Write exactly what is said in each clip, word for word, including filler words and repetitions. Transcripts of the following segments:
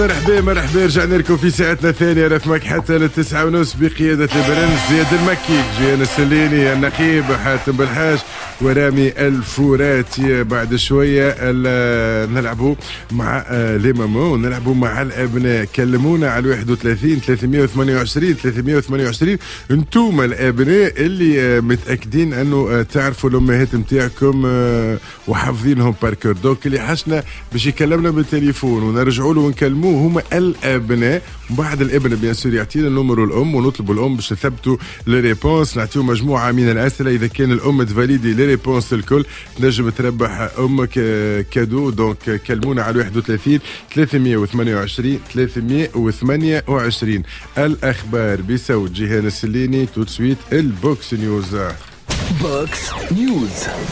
مرحبا مرحبا رجعنا لكم في ساعتنا الثانية رفمك حتى للتسعة ونص بقيادة البرنس زياد المكي، جيانا السليني، النقيب حاتم بالحاج ورامي الفوراتي. بعد شوية نلعبوا مع لي مامو ونلعبوا مع الأبناء. كلمونا على واحد وثلاثين ثلاثمية وثمانية وعشرين ثلاثمية وثمانية وعشرين انتوما الأبناء اللي متأكدين أنه تعرفوا الأمهات متاعكم وحافظينهم باركور. دوك اللي حشنا باش يكلمنا بالتليفون ونرجعوا له ونكلموه هما الابناء. بعد الابن بيان سور يعطينا النمر الام ونطلبوا الام باش تثبتوا لي ريبونس، نعطيو مجموعه من الاسئله. اذا كان الام تفاليدي لي ريبونس الكل تنجم تربح امك كادو. دونك كلمونا على واحد وثلاثين ثلاثمية وثمانية وعشرين ثلاثمية وثمانية وعشرين. الاخبار بصوت جيهان السليني. تو سويت البوكس نيوز. بوكس نيوز.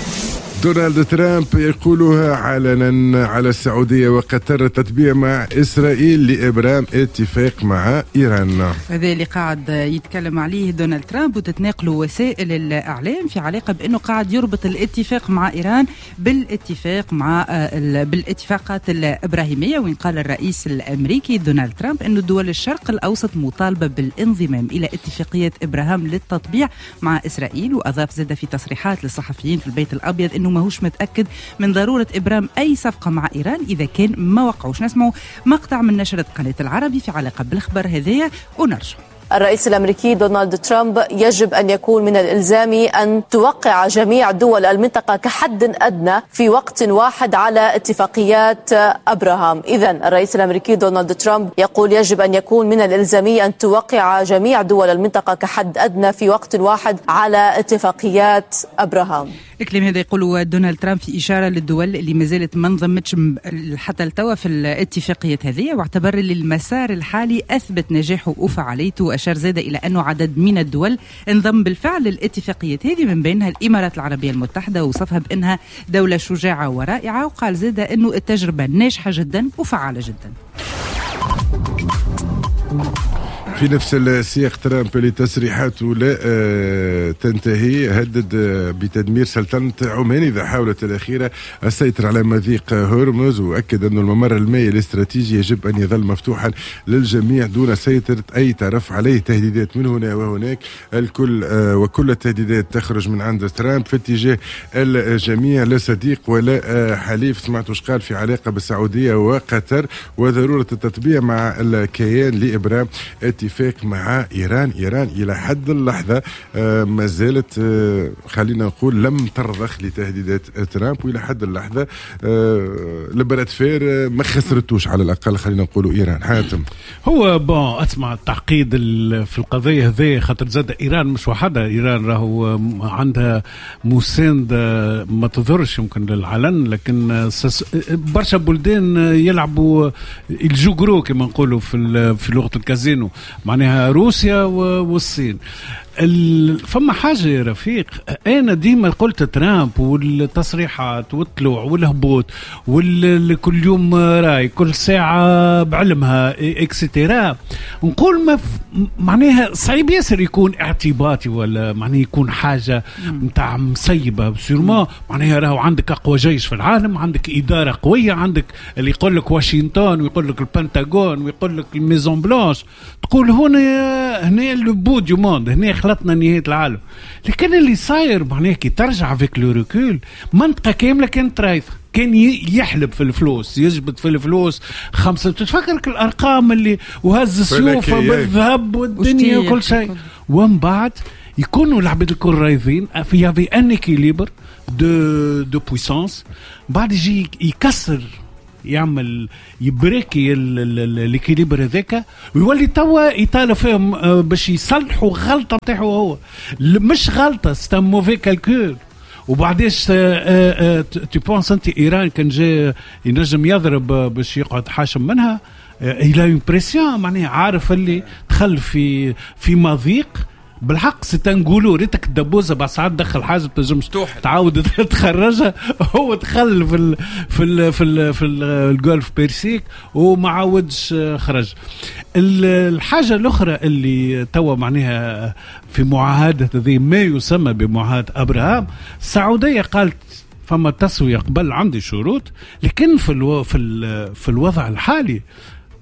دونالد ترامب يقولها علنا على السعودية وقطر التطبيع مع إسرائيل لإبرام اتفاق مع إيران. هذا اللي قاعد يتكلم عليه دونالد ترامب وتتناقلوا وسائل الإعلام في علاقة بأنه قاعد يربط الاتفاق مع إيران بالاتفاق مع بالاتفاقات الإبراهيمية. وين قال الرئيس الأمريكي دونالد ترامب أنه دول الشرق الأوسط مطالبة بالانضمام إلى اتفاقية إبراهام للتطبيع مع إسرائيل. وأضاف زاد في تصريحات للصحفيين في البيت الأبيض أنه ماهوش متأكد من ضرورة إبرام أي صفقة مع إيران إذا كان ما وقعوش. نسمعوا مقطع من نشرة قناة العربي في علاقة بالخبر هذايا ونرجع. الرئيس الأمريكي دونالد ترامب: يجب أن يكون من الإلزام أن توقع جميع دول المنطقة كحد أدنى في وقت واحد على اتفاقيات أبراهام. إذن الرئيس الأمريكي دونالد ترامب يقول يجب أن يكون من الإلزامي أن توقع جميع دول المنطقة كحد أدنى في وقت واحد على اتفاقيات أبراهام. الكلام هذا يقوله دونالد ترامب في إشارة للدول اللي ما زالت ما انضمتش حتى التوا في الاتفاقيات هذه، واعتبر المسار الحالي أثبت نجاحه وفعاليته. وأشار زاد إلى أنه عدد من الدول انضم بالفعل للاتفاقيات هذه من بينها الإمارات العربية المتحدة، ووصفها بأنها دولة شجاعة ورائعة. وقال زاد أنه التجربة ناجحة جدا وفعالة جدا. في نفس السياق ترامب لتصريحاته لا آه تنتهي، هدد آه بتدمير سلطنة عمان إذا حاولت الأخيرة السيطرة على مضيق هرمز. وأكد أن الممر المائي الاستراتيجي يجب أن يظل مفتوحا للجميع دون سيطرة أي طرف عليه. تهديدات من هنا وهناك الكل آه وكل التهديدات تخرج من عند ترامب في اتجاه الجميع، لا صديق ولا آه حليف. سمعت وش قال في علاقة بالسعودية وقطر وضرورة التطبيع مع الكيان لإبرام اتفاق مع إيران. إيران إلى حد اللحظة آه ما زالت آه خلينا نقول لم ترضخ لتهديدات ترامب، وإلى حد اللحظة آه لبرات فير آه ما خسرتوش على الأقل خلينا نقولوا إيران. حاتم هو بون أسمع التعقيد في القضية هذه خاطر زاد إيران مش وحدة. إيران راهو عندها مساند ما تظهرش يمكن للعلن، لكن برشا بلدان يلعبوا الجوجرو كما نقولوا في في لغة الكازينو، معناها روسيا والصين. فما حاجة يا رفيق، أنا ديما قلت ترامب والتصريحات والطلوع والهبوط والكل يوم راي كل ساعة بعلمها اكسترا، نقول ما معناها صعيب ياسر يكون اعتباطي ولا معناها يكون حاجة متاع مسيبة بسيرما. معناها راهو عندك أقوى جيش في العالم، عندك إدارة قوية، عندك اللي يقول لك واشنطن ويقول لك البنتاغون ويقول لك الميزون بلانش، تقول هنا هنا البو دو موند، هنا خلطنا نهاية العالم. لكن اللي صاير معناه كي ترجع فيك لو ريكول منطقة كاملة كانت رايفة، كان يحلب في الفلوس، يجبد في الفلوس خمسة. تتفكرك الأرقام اللي وهز السيوف بالذهب والدنيا وكل شيء، ومن بعد يكونوا العباد الكل رايفين في في ان اكيليبر دو دو بويسانس، بعد يجي يكسر يعمل يبريكي الكيليبر هذاك ويولي توا يطالب فيهم باش يصلحوا غلطه نتاعو هو، مش غلطه ستا موفي كالكول. وبعديش تي بونس انت ايران كان جاي ينجم يضرب باش يقعد حاشم منها الى اون بريسيون، معناها عارف اللي دخل في في مضيق بالحق. ستنقولوا ريتك الدبوزه بعد ساعات دخل حاجه بتنجمش تعاود تخرجها، هو دخل في ال في ال في ال في الجولف بيرسيك وما عاودش خرج. الحاجه الاخرى اللي توا معناها في معاهده ذي ما يسمى بمعاهده ابراهام، السعوديه قالت فما تسويه قبل عندي شروط، لكن في الو في ال في الوضع الحالي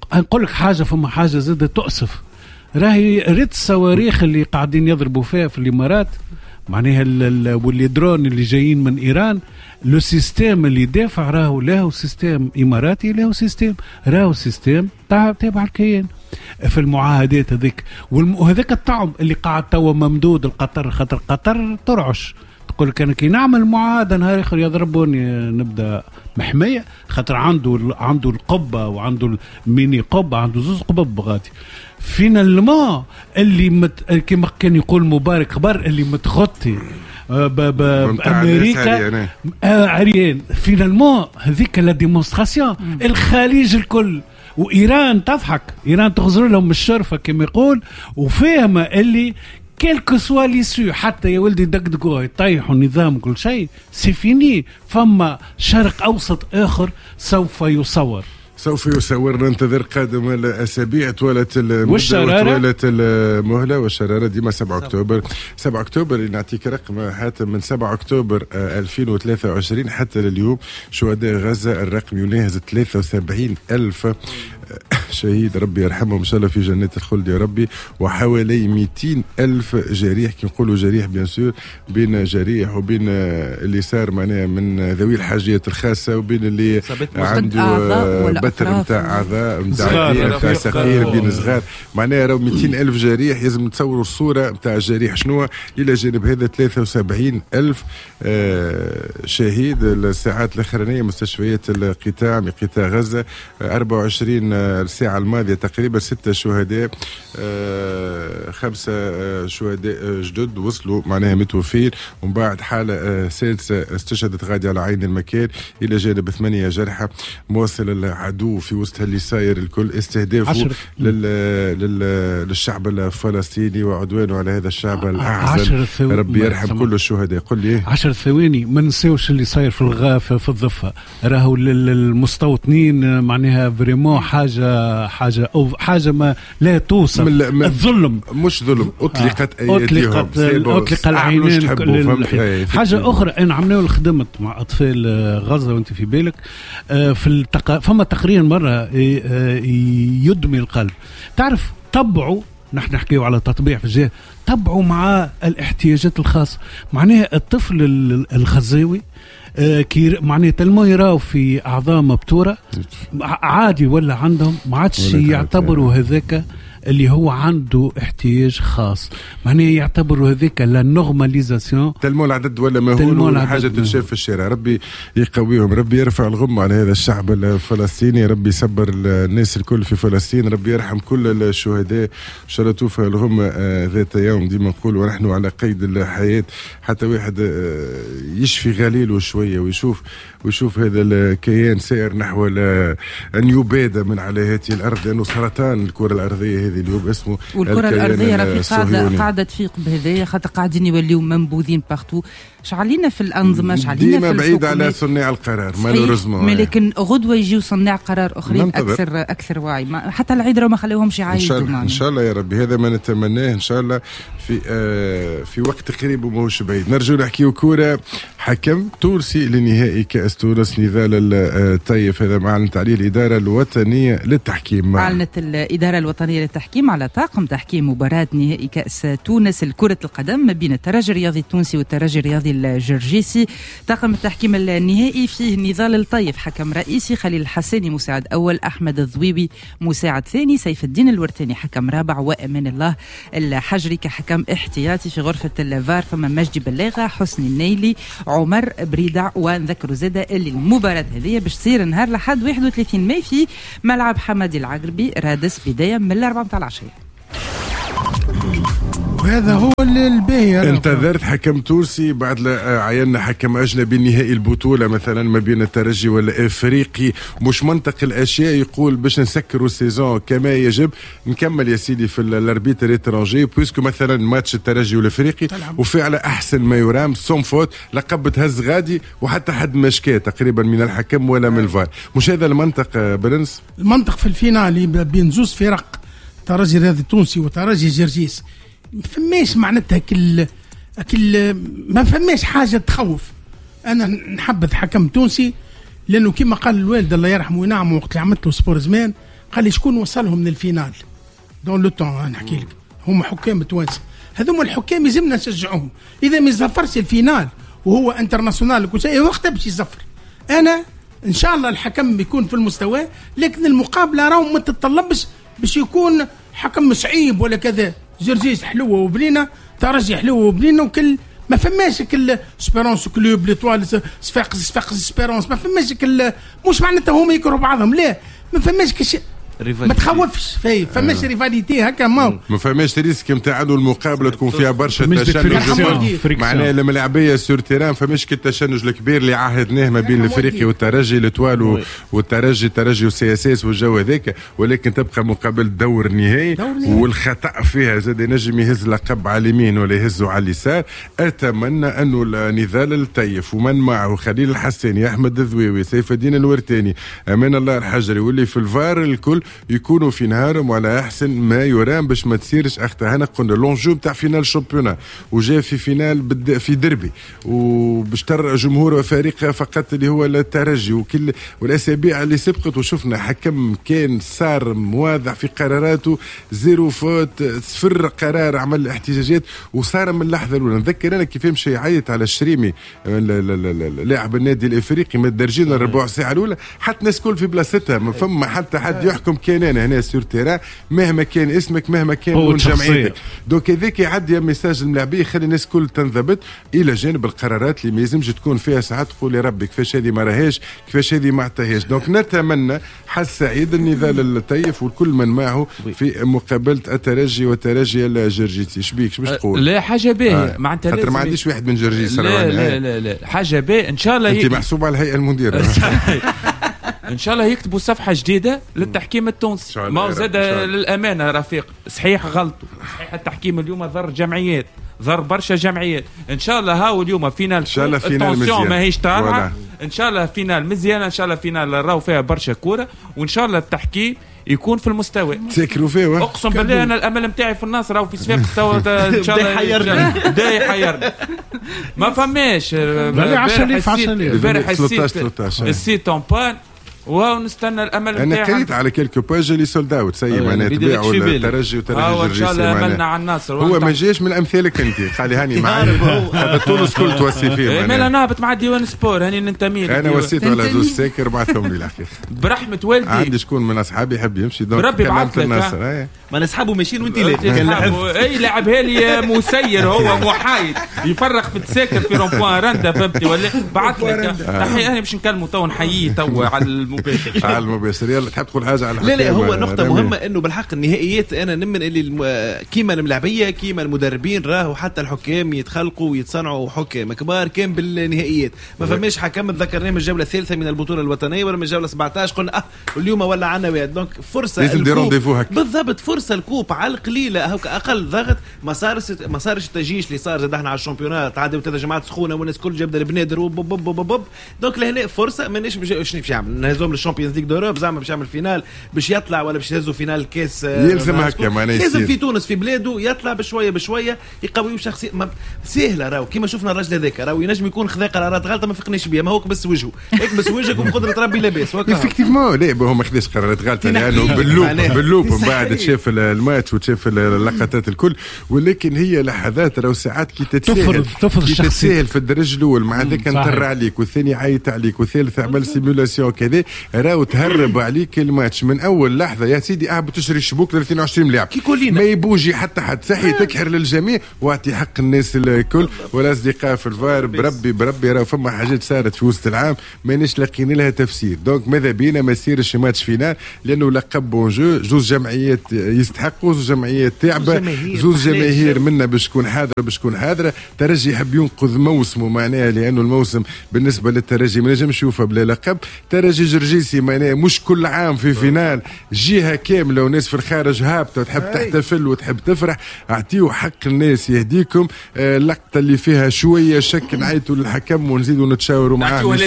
نقول لك حاجه، فما حاجه زادة تؤسف، راهي ريت الصواريخ اللي قاعدين يضربوا فيها في الامارات معناها واللي درون اللي جايين من ايران، لو سيستيم اللي دافع راهو له سيستيم اماراتي، له سيستيم راهو سيستيم تابع الكيان في المعاهدات هذيك، وهذاك الطعم اللي قاعد توا ممدود القطر، خاطر قطر ترعش تقول كان كي نعمل معاهده نهار اخر يضربوني نبدا محميه، خاطر عنده عنده القبه وعنده الميني قبه، عنده زوز قبب غادي فينالمون اللي مت... كما كان يقول مبارك خبر اللي متغطي ب... ب... بامريكا عريان فينالمون هذيك لا ديمونستراسيون الخليج الكل وايران تضحك، ايران تغزر لهم الشرفه كما يقول، وفاهمه اللي كيلكو سوا ليسو حتى يا ولدي دقدقوا يطيحوا النظام كل شيء سي فيني، فما شرق اوسط اخر سوف يصور سوف يصور. ننتظر قادم الاسابيع طوالت طوالت المهله والشراره ديما سبعة أكتوبر. سبعة أكتوبر نعطيك رقم حاتم، من سبعة أكتوبر ألفين وثلاثة وعشرين حتى لليوم شهداء غزه الرقم يناهز ثلاثة وسبعين ألف شهيد، ربي يرحمهم ان شاء الله في جنات الخلد يا ربي، وحوالي مئتين ألف جريح، كي نقولوا جريح بيان سور بين جريح وبين اللي صار معناها من ذوي الحاجيات الخاصه، وبين اللي عنده بتر نتاع اعضاء نتاع نتاع صغير بين صغار، معناها راهو مئتين ألف جريح. لازم نتصوروا الصوره نتاع الجريح شنو. الى جانب هذا ثلاثة وسبعين ألف شهيد. الساعات الاخرانيه مستشفيات القطاع من قطاع غزه أربعة وعشرين الساعة الماضية تقريبا ستة شهداء، آه خمسة آه شهداء جدد وصلوا معناها متوفين، ومن بعد حالة آه سادسة استشهدت غادي على عين المكان، إلى جانب ثمانية جرحى. مواصل العدو في وسط اللي صاير الكل استهدافه لل لل للشعب الفلسطيني وعدوانه على هذا الشعب الأعزل، ربي يرحم كل الشهداء. قل لي عشر ثواني ما نسيوش اللي صاير في الغافة في الضفة، راهو للمستوطنين معناها فريمون حاجة حاجة أو حاجة ما لا توصف. الظلم مش ظلم، أطلقت آه. أيديهم، أطلق العينين. حاجة أخرى أنا عملنا الخدمة مع أطفال غزة وأنت في بالك آه في التق... فما تقرير مرة آه يدمي القلب. تعرف طبعوا، نحن نحكيه على تطبيع في الجهة، طبعوا مع الاحتياجات الخاصة، معناها الطفل الغزاوي آه كي معناها تلمو يراو في أعضاء مبتورة عادي ولا عندهم ما عادش يعتبروا هذاك اللي هو عنده احتياج خاص، معناه يعتبروا هذيك لا نورماليزاسيون تلمو العدد ولا مهول حاجه تنشاف في الشارع. ربي يقويهم، ربي يرفع الغم على هذا الشعب الفلسطيني، ربي يصبر الناس الكل في فلسطين، ربي يرحم كل الشهداء ان شاء الله توفى الغم ذات يوم. ديما نقول ونحن على قيد الحياه، حتى واحد يشفي غليله شويه ويشوف ويشوف هذا الكيان سائر نحو ان يباد من على هذه الارض، لانه سرطان الكره الارضيه هذه اليوم اسمه والكره الارضيه راه قاعده قاعده تفيق بهذايا، خاطر قاعدين يوليو منبوذين بارتو. شعلينا في الانظمه، شعلينا في بعيد على صناع القرار مالوريزمون، لكن غدوه يجيو صناع قرار اخرين اكثر اكثر وعي. حتى العيد ما خليوهمش يعايدوا ان, إن شاء الله يا ربي، هذا ما نتمناه ان شاء الله في آه في وقت قريب وماهوش بعيد. نرجو نحكيو كوره. حكم تونسي لنهائي كاس تونس نضال الطيف، هذا ما اعلنت عليه الاداره الوطنيه للتحكيم. اعلنت الاداره الوطنيه للتحكيم على طاقم تحكيم مباراه نهائي كاس تونس لكره القدم ما بين الترجي الرياضي التونسي والترجي الرياضي الجرجيسي. طاقم التحكيم النهائي فيه نضال الطيف حكم رئيسي، خليل الحساني مساعد اول، احمد الضويبي مساعد ثاني، سيف الدين الورتاني حكم رابع، وامان الله الحجري كحكم احتياطي. في غرفه الفار فما مجدي بلاغه، حسني النيلي، عمر بريدع. ونذكروا زاده اللي المباراه هذه باش تصير نهار لحد واحد وثلاثين ماي في ملعب حمادي العقربي رادس بدايه من الأربعة متاع العشيه. وهذا هو الباهي. انتظرت حكم تونسي بعد لا عينا حكم اجنبي نهائي البطوله مثلا ما بين الترجي ولا افريقي، مش منطق الاشياء يقول باش نسكروا السيزون كما يجب نكمل يا سيدي في الاربيتر اترانجي بويسكو مثلا ماتش الترجي والافريقي وفعلا احسن ما يرام سون فوت لقب تهز غادي وحتى حد ما شكا تقريبا من الحكم ولا من الفار. مش هذا المنطق برنس؟ المنطق في الفينال بين زوز فرق ترجي الرياضي التونسي وترجي جرجيس فماش معناتها كل كل ما فماش حاجه تخوف. انا نحبذ حكم تونسي لانه كما قال الوالد الله يرحمه وينعمه وقت اللي عملت له سبور زمان قال لي شكون وصلهم من الفينال دون لو طون. نحكي لك هم حكام توانسه، هذوما الحكام يلزمنا نشجعوهم. اذا ما يزفرش الفينال وهو انترناسيونال كل شيء وقتها باش يزفر. انا ان شاء الله الحكم بيكون في المستوى، لكن المقابله راهو ما تتطلبش باش يكون حكم صعيب ولا كذا. جرجيس حلوه وبنينه، ترجي حلوه وبنينه، وكل ما فماش كل سبيرونس كلوب ليطوال صفاقس صفاقس سبيرونس، ما فماش كل مش معناتها هما يكرهوا بعضهم، لا ما فماش كش ما تخوفش فيه، فماش آه. ريفاليتي هكا ما ما فماش ريسك نتاع انه المقابله تكون فيها برشا تشنج. معناها الملاعبيه سور تيران فماش كالتشنج الكبير اللي عهدناه ما بين الافريقي والترجي الاتوال والترجي الترجي والسي اس اس والجو هذاك، ولكن تبقى مقابله دور نهائي، والخطا فيها زاد ينجم يهز لقب على اليمين ولا يهزه على اليسار. اتمنى انه نضال الطيف ومن معه خليل الحساني، احمد الذويوي، سيف الدين الورتاني، امان الله الحجري، واللي في الفار الكل يكونوا في نهارهم ولا احسن ما يرام باش ما تصيرش اختها. انا قلنا لونجو نتاع فينال شامبيونا وجاء في فينال في دربي وباش ترى جمهور فريق فقط اللي هو الترجي، وكل والاسابيع اللي سبقت وشفنا حكم كان صار واضح في قراراته، زيرو فوت، صفر قرار عمل احتجاجات، وصار من اللحظه الاولى. نذكر انا كيف مشى يعيط على الشريمي لاعب النادي الافريقي من الدرجين الربع ساعه الاولى، حتى الناس كل في بلاصتها، ما فما حتى حد يحكم. كان انا هنا سور تيران مهما كان اسمك مهما كان لون جمعيتك، دونك هذاك يعدي ميساج الملاعبيه يخلي الناس كل تنضبط، الى جانب القرارات اللي ما لازمش تكون فيها ساعات تقول يا ربي كيفاش هذه ما راهيش كيفاش هذه ما عطاهاش. دونك نتمنى حس سعيد النضال الطيف والكل من معه في مقابله الترجي والترجي الجرجيسي. شبيك شو باش تقول؟ لا حاجه باهيه معناتها خاطر ما عنديش واحد من جرجيس. لا لا لا, لا حاجه باهيه ان شاء الله. انت محسوب على الهيئه المديره ان شاء الله يكتبوا صفحه جديده للتحكيم التونسي. ما زاد للامانه رفيق، صحيح غلطوا، صحيح التحكيم اليوم ضر جمعيات، ضر برشا جمعيات. ان شاء الله هاو اليوم فينال، ان شاء الله فينال مزيان ماهيش طالعه، ان شاء الله فينال مزيان، ان شاء الله فينال راهو فيها برشا كوره، وان شاء الله التحكيم يكون في المستوى. تسكروا فيه اقسم بالله انا الامل نتاعي في النصر راهو في صفاقس توا ان شاء الله يحيرنا دا يحيرنا ما فماش. البارح السيت اون بان ونستنى الامل نتاعنا. انا قريت على كيلكو باج اللي سولد اوت سي معناها تبيعوا الترجي وترجي الجرجيسي. ان شاء الله املنا على الناصر، هو ما جاش من امثالك انت. خلي هاني معايا هذا تونس كل توصي فيه. مالا نهبط مع ديوان سبور هاني ننتمي. انا وصيت على زوج ساكر بعثهم لي الاخير برحمه والدي. عندي شكون من اصحابي يحب يمشي دونك ربي بعث الناصر. ما اصحابه ماشيين وانت لا اي لعبها لي مسير هو محايد يفرق في الساكر في رومبوان رندا فهمتي ولا بعث لك تحيه. انا باش نكلمه تو نحييه تو على المباشر على المباشر. يلا تحب تقول حاجه على لا لا هو نقطه رمي. مهمه انه بالحق النهائيات انا نمن اللي الم... كيما الملاعبيه كيما المدربين راهو حتى الحكام يتخلقوا ويتصنعوا حكام كبار كان بالنهائيات. ما فماش حكم تذكرناه من الجوله الثالثه من البطوله الوطنيه ولا من الجوله سبعطاش قلنا اه اليوم ولا عنا واحد. دونك فرصه لازم دي رونديفو هكا بالضبط، فرصه الكوب على القليله هكا اقل ضغط. ما صارش ما صارش التجيش اللي صار زاد احنا على الشامبيونات تعدوا ثلاث جماعات سخونه والناس كل جابده البنادر وبوب بوب بوب. دونك لهنا فرصه مانيش باش باش يعمل نهزهم للشامبيونز ليغ دوروب زعما باش يعمل فينال باش يطلع ولا باش يهزوا فينال كاس. يلزم هكا معناها لازم في تونس في بلاده يطلع بشويه بشويه يقويوا شخصيه سهله. راهو كيما شفنا الراجل هذاك راهو ينجم يكون خذا قرارات غلطه ما فقناش بها، ما هو كبس وجهه هيك بس وجهك وبقدره ربي لاباس افكتيفمون. لا هو ما خذاش قرارات غلطه لانه باللوب باللوب من بعد تشاف الماتش وتشاف اللقطات الكل، ولكن هي لحظات راهو ساعات كي تتساهل كي تتساهل في الدرج الاول مع ذاك نطر عليك والثاني عيط عليك والثالث عمل سيمولاسيون كذا راهو تهرب عليك الماتش من اول لحظه. يا سيدي اهبط تشري الشبوك ل اثنين وعشرين ملاعب ما يبوجي حتى حد صحي تكحر للجميع واعطي حق الناس الكل. والاصدقاء في الفار بربي بربي راه فما حاجات صارت في وسط العام مانيش لاقيين لها تفسير. دونك ماذا بينا ما يصيرش ماتش فينال لانه لقب بونجو زوج جمعيات يستحقوا زوج جمعيات تعبه زوج جماهير منا باش تكون حاضره باش تكون حاضره. ترجي يحب ينقذ موسمه معناها لانه الموسم بالنسبه للترجي ما نجمش يشوفه بلا لقب. ترجي جرجيسي معناها مش كل عام في فينال جهه كامله وناس في الخارج هابطه وتحب تحتفل وتحب تفرح. اعطيوا حق الناس يهديكم. آه اللقطه اللي فيها شويه شك نعيطوا للحكم ونزيدوا نتشاوروا معاه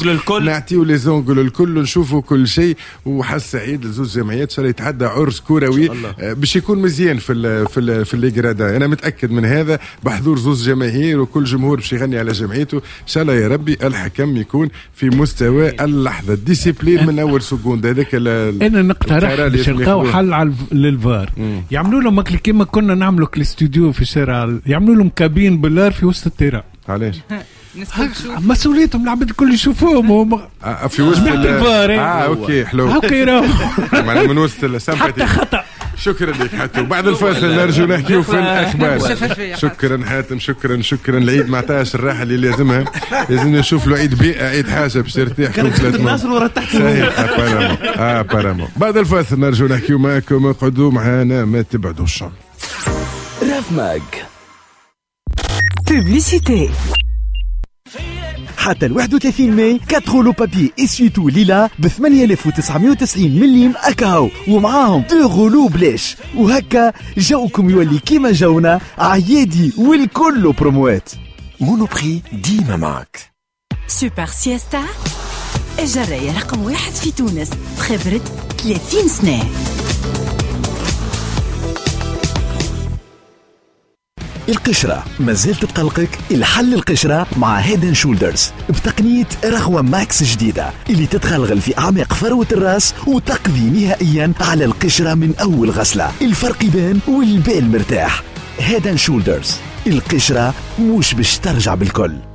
نعطيوا لي زونغل الكل نشوفوا كل شيء. وحس سعيد لزوج جمعيات شرا يتحدى عرس كروي آه باش يكون مزيان في ال في ال في الليغرادا. انا متاكد من هذا بحضور زوج جماهير وكل جمهور باش يغني على جمعيته. ان شاء الله يا ربي الحكم يكون في مستوى اللحظه. ديسيبلين من اول سكوند هذاك. انا نقترح باش نلقاو حل على للفار، يعملوا لهم كيما كنا نعملوا الاستوديو في الشارع، يعملوا لهم كابين بالار في وسط التيران. علاش؟ مسؤوليتهم العباد الكل يشوفوهم هم آه في وسط الفار. اه اوكي حلو هكا يراو معناها من وسط السامباتي. حتى خطأ. شكرا لك حاتم. بعد الفاصل نرجو نحكيو في الاخبار. شكرا حاتم، شكرا شكرا. العيد ما عطاش الراحه اللي لازمها، لازم نشوف له عيد بيئه، عيد حاجه باش ترتاح. كانت الناس ورا تحت ابارامون ابارامون. بعد الفاصل نرجو نحكيو معكم، اقعدوا معنا ما تبعدوش. راف ماك بوبليسيتي. حتى ال واحد وثلاثين ماي كاتر لو بابي اسيتو ليلا ب ثمانية آلاف وتسعمائة وتسعين مليم اكاو، ومعاهم دو غلو بلاش، وهكا جاوكم يولي كيما جاونا عيادي والكل بروموات. مونوبري ديما معك. سوبر سيستا الجراية رقم واحد في تونس بخبرة ثلاثين سنة. القشرة مازالت تقلقك؟ الحل القشرة مع هيدن شولدرز بتقنية رغوة ماكس جديدة اللي تتغلغل في أعماق فروة الرأس وتقضي نهائيا على القشرة من أول غسلة. الفرق يبان والبال مرتاح. هيدن شولدرز، القشرة مش باش ترجع بالكل.